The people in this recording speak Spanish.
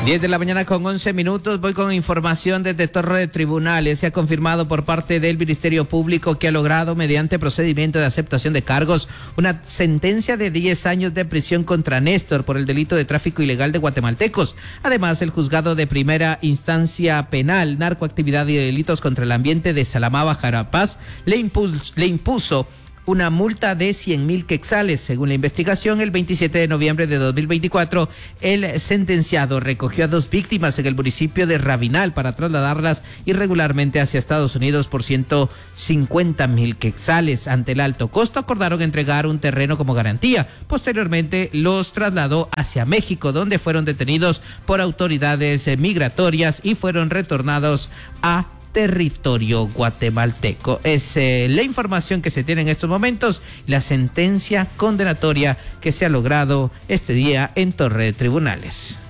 10 de la mañana con 11 minutos. Voy con información desde Torre de Tribunales. Se ha confirmado por parte del Ministerio Público que ha logrado, mediante procedimiento de aceptación de cargos, una sentencia de 10 años de prisión contra Néstor por el delito de tráfico ilegal de guatemaltecos. Además, el juzgado de primera instancia penal, narcoactividad y delitos contra el ambiente de Salamaba, Jarapaz, le impuso una multa de 100,000 quetzales. Según la investigación, el 27 de noviembre de 2024, el sentenciado recogió a 2 víctimas en el municipio de Rabinal para trasladarlas irregularmente hacia Estados Unidos por 150,000 quetzales. Ante el alto costo, acordaron entregar un terreno como garantía. Posteriormente, los trasladó hacia México, donde fueron detenidos por autoridades migratorias y fueron retornados a territorio guatemalteco. Es la información que se tiene en estos momentos, la sentencia condenatoria que se ha logrado este día en Torre de Tribunales.